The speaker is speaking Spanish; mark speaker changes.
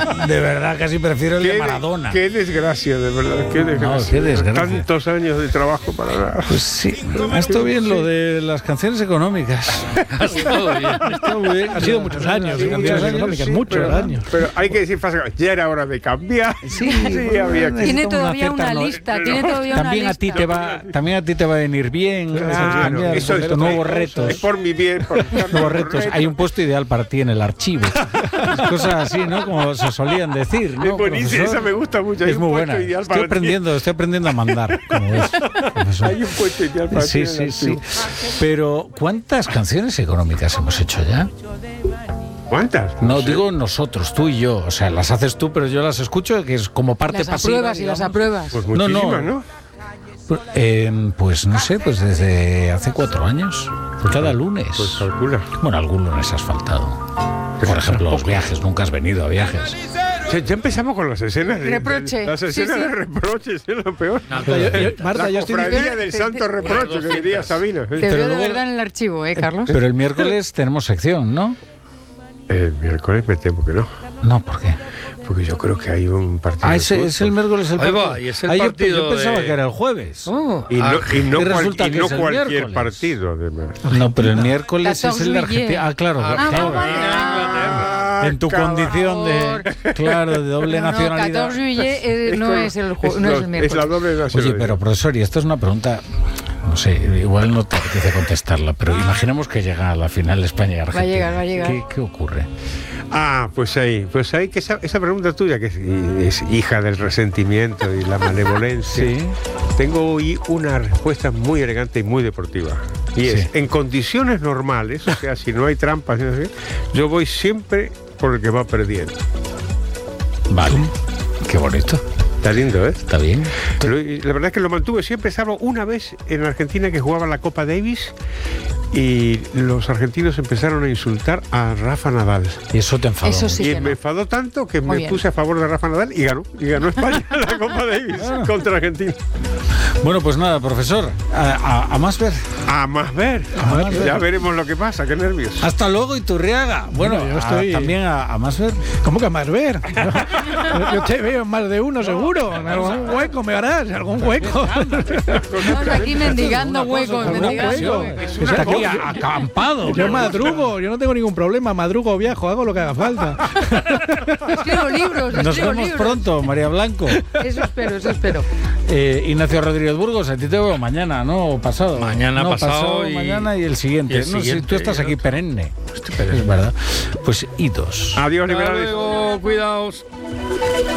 Speaker 1: De verdad, casi prefiero el de Maradona.
Speaker 2: Qué desgracia, de verdad, qué desgracia.
Speaker 1: No, qué desgracia.
Speaker 2: Tantos años de trabajo para nada.
Speaker 1: Pues sí, ha estado bien lo de las canciones económicas.
Speaker 3: Ha estado bien.
Speaker 1: Ha estado muy bien.
Speaker 4: Han sido muchos años de canciones económicas, muchos años.
Speaker 2: Pero hay que decir fácil, ya era hora de cambiar.
Speaker 1: Sí,
Speaker 2: había que...
Speaker 5: Tiene todavía una lista,
Speaker 1: También a ti te va a venir bien.
Speaker 2: Claro, eso es
Speaker 1: nuevos retos.
Speaker 2: Es por mi bien.
Speaker 1: Nuevos retos. Hay un puesto ideal para ti en el archivo. Cosas así, ¿no? Como se solían decir, ¿no?
Speaker 2: Es buenísima, esa me gusta mucho.
Speaker 1: Es muy buena. Estoy aprendiendo a mandar, como ves.
Speaker 2: Hay un puesto ideal para ti.
Speaker 1: Sí. Pero, ¿cuántas canciones económicas hemos hecho ya?
Speaker 2: ¿Cuántas?
Speaker 1: No, digo nosotros, tú y yo. O sea, las haces tú, pero yo las escucho, que es como parte
Speaker 5: las
Speaker 1: pasiva.
Speaker 5: Apruebas y las apruebas.
Speaker 2: Pues muchísimas, ¿no?
Speaker 1: Pues no sé, pues desde hace 4 años. Cada lunes.
Speaker 2: Pues calcula.
Speaker 1: Bueno, algún lunes has faltado. Por ejemplo, los viajes. Nunca has venido a viajes.
Speaker 2: Ya empezamos con las escenas de
Speaker 5: Reproche.
Speaker 2: Las escenas de reproches, es lo peor.
Speaker 4: Marta, yo estoy
Speaker 2: cofradía del santo reproche, que diría Sabina.
Speaker 5: Te veo de verdad en el archivo, Carlos.
Speaker 1: Pero el miércoles tenemos sección, ¿no?
Speaker 2: El miércoles me temo que no.
Speaker 1: No, ¿por qué?
Speaker 2: Porque yo creo que hay un partido.
Speaker 1: Es el miércoles el
Speaker 3: Ahí
Speaker 1: partido.
Speaker 3: va, y es el partido
Speaker 1: yo pensaba
Speaker 3: de...
Speaker 1: que era el jueves.
Speaker 2: Y no
Speaker 1: resulta que es el
Speaker 2: cualquier
Speaker 1: miércoles.
Speaker 2: partido, además.
Speaker 1: No, pero el miércoles es el de
Speaker 5: 14
Speaker 1: Argentina. Ah, claro. claro. En tu condición de doble nacionalidad.
Speaker 5: 14 juillet no es el miércoles.
Speaker 2: Es la doble nacionalidad.
Speaker 1: Oye, pero profesor, y esto es una pregunta, no sé, igual no te apetece contestarla, pero imaginemos que llega a la final de España y Argentina.
Speaker 5: Va a llegar.
Speaker 1: ¿Qué ocurre?
Speaker 2: Pues ahí que esa pregunta tuya, que es hija del resentimiento y la malevolencia,
Speaker 1: Sí.
Speaker 2: tengo hoy una respuesta muy elegante y muy deportiva. Y es, en condiciones normales, o sea, si no hay trampas, yo voy siempre por el que va perdiendo.
Speaker 1: Vale, qué bonito.
Speaker 2: Está lindo, ¿eh?
Speaker 1: Está bien.
Speaker 2: La verdad es que lo mantuve siempre, salvo una vez en Argentina que jugaba la Copa Davis y los argentinos empezaron a insultar a Rafa Nadal.
Speaker 1: Y eso te enfadó.
Speaker 5: Eso sí.
Speaker 2: Y me enfadó tanto que
Speaker 5: Muy
Speaker 2: me
Speaker 5: bien.
Speaker 2: puse a favor de Rafa Nadal y ganó España la Copa Davis contra Argentina.
Speaker 1: Bueno, pues nada, profesor, a más ver.
Speaker 2: A más ver. Ya veremos lo que pasa, qué nervios.
Speaker 1: Hasta luego, Iturriaga. Bueno,
Speaker 4: Yo estoy...
Speaker 1: también a más ver.
Speaker 4: ¿Cómo que a más ver? Yo te veo en más de uno seguro. En algún hueco me harás, algún hueco.
Speaker 5: Estamos aquí mendigando huecos, mendigando.
Speaker 1: Está aquí acampado.
Speaker 4: Yo madrugo, yo no tengo ningún problema. Madrugo, viajo, hago lo que haga falta.
Speaker 5: Escribo libros,
Speaker 1: Nos
Speaker 5: escribo
Speaker 1: vemos
Speaker 5: libros.
Speaker 1: pronto, María Blanco.
Speaker 5: Eso espero.
Speaker 1: Ignacio Rodríguez Burgos, a ti te veo mañana, ¿no? O pasado.
Speaker 3: Mañana,
Speaker 1: no,
Speaker 3: pasado y...
Speaker 1: mañana y el siguiente.
Speaker 3: y el
Speaker 1: No, si
Speaker 3: siguiente,
Speaker 1: tú estás
Speaker 3: y
Speaker 1: aquí
Speaker 3: otro.
Speaker 1: perenne. Es verdad. Pues idos.
Speaker 2: Adiós,
Speaker 3: Hasta
Speaker 2: liberales.
Speaker 3: luego, cuidaos.